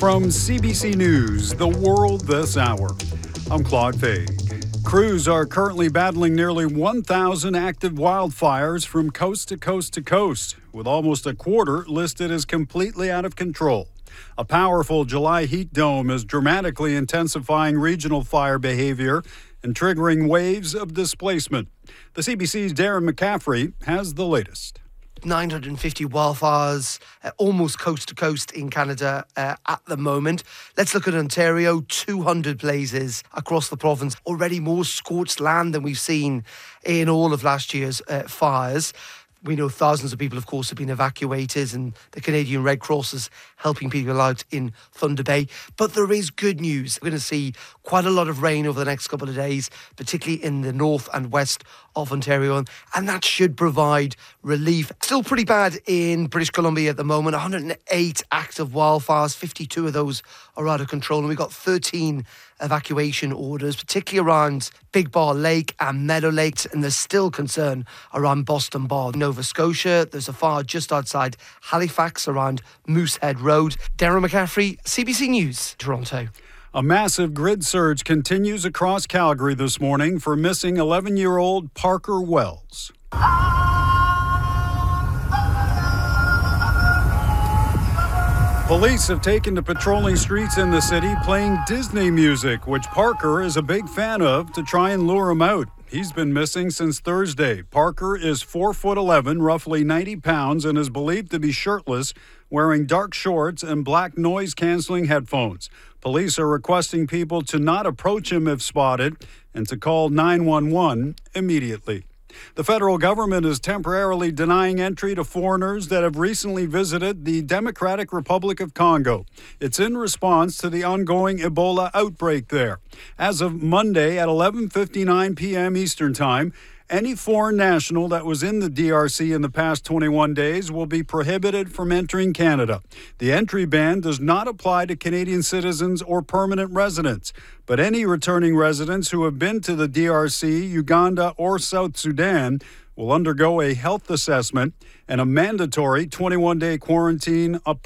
From CBC News, The World This Hour, I'm Claude Fay. Crews are currently battling nearly 1,000 active wildfires from coast to coast to coast, with almost a quarter listed as completely out of control. A powerful July heat dome is dramatically intensifying regional fire behavior and triggering waves of displacement. The CBC's Darren McCaffrey has the latest. 950 wildfires, almost coast to coast in Canada at the moment. Let's look at Ontario, 200 blazes across the province. Already more scorched land than we've seen in all of last year's fires. We know thousands of people, of course, have been evacuated, and the Canadian Red Cross is helping people out in Thunder Bay. But there is good news. We're going to see quite a lot of rain over the next couple of days, particularly in the north and west of Ontario, and that should provide relief. Still pretty bad in British Columbia at the moment. 108 active wildfires, 52 of those are out of control, and we've got 13 evacuation orders, particularly around Big Bar Lake and Meadow Lake, and there's still concern around Boston Bar. Nova Scotia, there's a fire just outside Halifax around Moosehead Road. Darren McCaffrey, CBC News, Toronto. A massive grid surge continues across Calgary this morning for missing 11-year-old Parker Wells. Police have taken to patrolling streets in the city playing Disney music, which Parker is a big fan of, to try and lure him out. He's been missing since Thursday. Parker is 4'11", roughly 90 pounds, and is believed to be shirtless, wearing dark shorts and black noise-canceling headphones. Police are requesting people to not approach him if spotted and to call 911 immediately. The federal government is temporarily denying entry to foreigners that have recently visited the Democratic Republic of Congo. It's in response to the ongoing Ebola outbreak there. As of Monday at 11:59 p.m. Eastern Time, any foreign national that was in the DRC in the past 21 days will be prohibited from entering Canada. The entry ban does not apply to Canadian citizens or permanent residents, but any returning residents who have been to the DRC, Uganda, or South Sudan will undergo a health assessment and a mandatory 21-day quarantine